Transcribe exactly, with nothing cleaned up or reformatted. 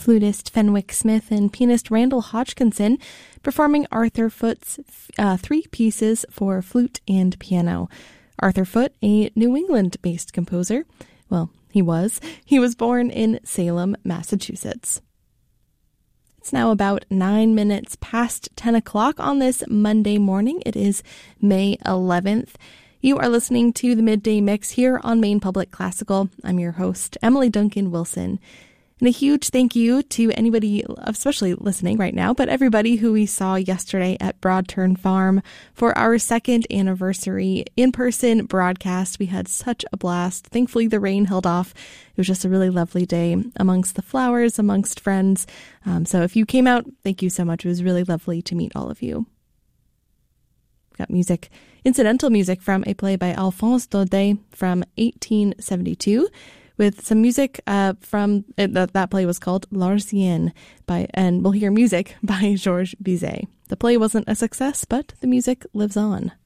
flutist Fenwick Smith and pianist Randall Hodgkinson performing Arthur Foote's uh, three pieces for flute and piano. Arthur Foote, a New England-based composer. Well, he was. He was born in Salem, Massachusetts. It's now about nine minutes past ten o'clock on this Monday morning. It is May eleventh. You are listening to the Midday Mix here on Maine Public Classical. I'm your host, Emily Duncan Wilson. And a huge thank you to anybody, especially listening right now, but everybody who we saw yesterday at Broadturn Farm for our second anniversary in-person broadcast. We had such a blast. Thankfully, the rain held off. It was just a really lovely day amongst the flowers, amongst friends. Um, so if you came out, thank you so much. It was really lovely to meet all of you. We've got music, incidental music from a play by Alphonse Daudet from eighteen seventy-two. With some music uh, from, uh, that, that play was called L'Arlésienne, by, and we'll hear music by Georges Bizet. The play wasn't a success, but the music lives on.